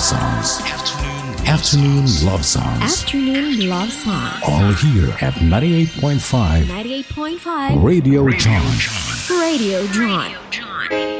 songs. Afternoon love songs. Afternoon love songs. All here at 98.5. 98.5 Radio John. Radio John.